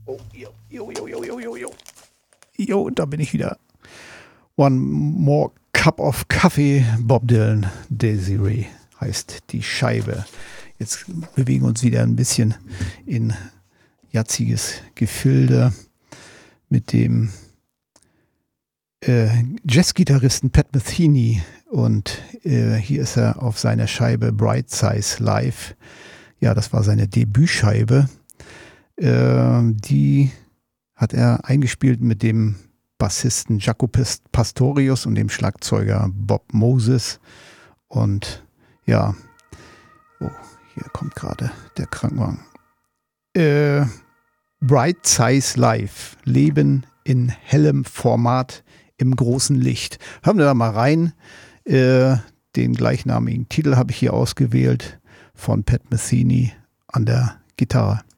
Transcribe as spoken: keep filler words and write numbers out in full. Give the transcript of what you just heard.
Oh, jo, jo, jo, jo, jo, jo, jo. Jo, da bin ich wieder. One More Cup of Coffee, Bob Dylan, Desiree heißt die Scheibe. Jetzt bewegen wir uns wieder ein bisschen in jatziges Gefilde mit dem äh, Jazzgitarristen Pat Metheny. Und äh, hier ist er auf seiner Scheibe Bright Size Live. Ja, das war seine Debütscheibe. Äh, die hat er eingespielt mit dem Bassisten Jaco Pastorius und dem Schlagzeuger Bob Moses. Und ja, oh, hier kommt gerade der Krankenwagen. Äh, Bright Size Live, Leben in hellem Format im großen Licht. Hören wir da mal rein. Äh, den gleichnamigen Titel habe ich hier ausgewählt von Pat Metheny an der Gitarre.